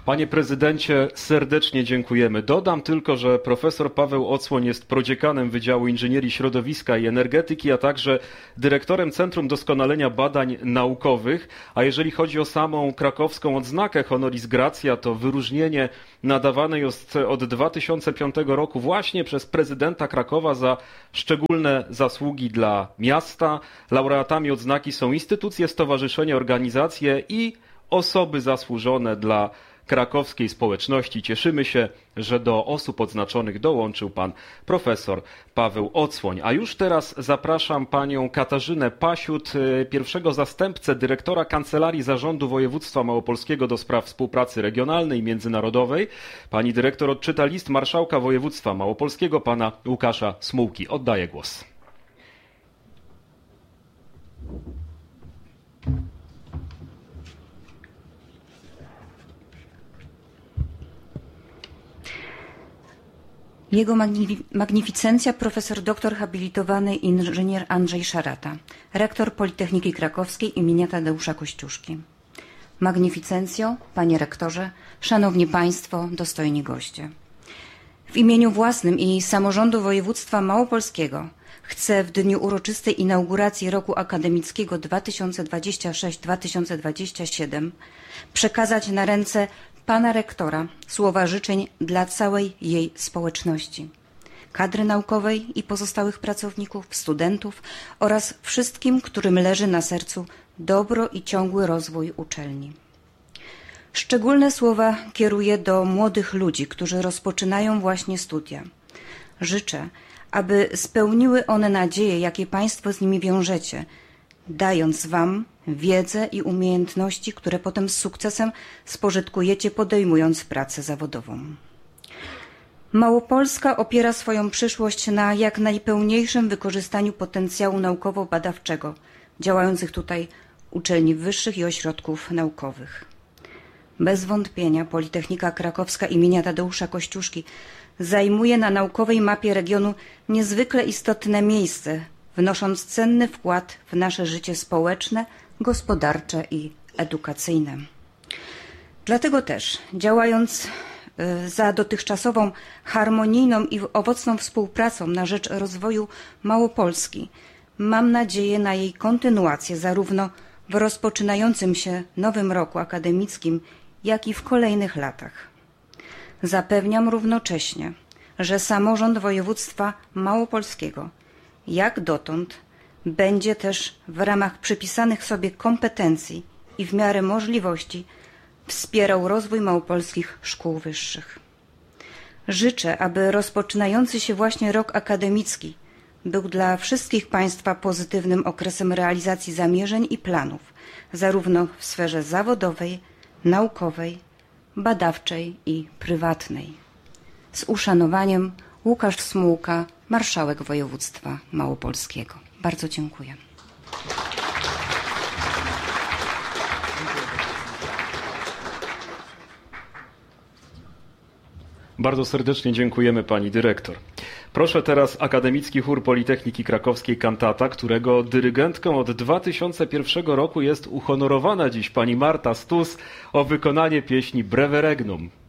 Panie prezydencie, serdecznie dziękujemy. Dodam tylko, że profesor Paweł Ocłoń jest prodziekanem Wydziału Inżynierii Środowiska i Energetyki, a także dyrektorem Centrum Doskonalenia Badań Naukowych. A jeżeli chodzi o samą krakowską odznakę Honoris Gratia, to wyróżnienie nadawane jest od 2005 roku właśnie przez prezydenta Krakowa za szczególne zasługi dla miasta. Laureatami odznaki są instytucje, stowarzyszenia, organizacje i osoby zasłużone dla krakowskiej społeczności. Cieszymy się, że do osób odznaczonych dołączył pan profesor Paweł Ocłoń. A już teraz zapraszam panią Katarzynę Pasiut, pierwszego zastępcę dyrektora Kancelarii Zarządu Województwa Małopolskiego do spraw współpracy regionalnej i międzynarodowej. Pani dyrektor odczyta list marszałka województwa małopolskiego, pana Łukasza Smułki. Oddaję głos. Jego magnificencja profesor doktor habilitowany inżynier Andrzej Szarata, rektor Politechniki Krakowskiej imienia Tadeusza Kościuszki. Magnificencjo, panie rektorze, szanowni państwo, dostojni goście. W imieniu własnym i samorządu województwa małopolskiego chcę w dniu uroczystej inauguracji roku akademickiego 2026-2027 przekazać na ręce pana rektora słowa życzeń dla całej jej społeczności, kadry naukowej i pozostałych pracowników, studentów oraz wszystkim, którym leży na sercu dobro i ciągły rozwój uczelni. Szczególne słowa kieruję do młodych ludzi, którzy rozpoczynają właśnie studia. Życzę, aby spełniły one nadzieje, jakie państwo z nimi wiążecie, dając wam wiedzę i umiejętności, które potem z sukcesem spożytkujecie, podejmując pracę zawodową. Małopolska opiera swoją przyszłość na jak najpełniejszym wykorzystaniu potencjału naukowo-badawczego działających tutaj uczelni wyższych i ośrodków naukowych. Bez wątpienia Politechnika Krakowska imienia Tadeusza Kościuszki zajmuje na naukowej mapie regionu niezwykle istotne miejsce, wnosząc cenny wkład w nasze życie społeczne, gospodarcze i edukacyjne. Dlatego też, działając za dotychczasową harmonijną i owocną współpracą na rzecz rozwoju Małopolski, mam nadzieję na jej kontynuację zarówno w rozpoczynającym się nowym roku akademickim, jak i w kolejnych latach. Zapewniam równocześnie, że samorząd województwa małopolskiego jak dotąd będzie też w ramach przypisanych sobie kompetencji i w miarę możliwości wspierał rozwój małopolskich szkół wyższych. Życzę, aby rozpoczynający się właśnie rok akademicki był dla wszystkich państwa pozytywnym okresem realizacji zamierzeń i planów, zarówno w sferze zawodowej, naukowej, badawczej i prywatnej. Z uszanowaniem Łukasz Smułka, marszałek województwa małopolskiego. Bardzo dziękuję. Bardzo serdecznie dziękujemy pani dyrektor. Proszę teraz Akademicki Chór Politechniki Krakowskiej Kantata, którego dyrygentką od 2001 roku jest uhonorowana dziś pani Marta Stus o wykonanie pieśni Breve Regnum.